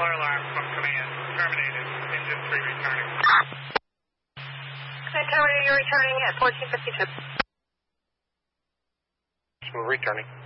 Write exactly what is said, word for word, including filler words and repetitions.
Fire alarm from command. Terminated. Engine three returning. Okay, Terminator, you're returning at fourteen fifty-two. We're returning.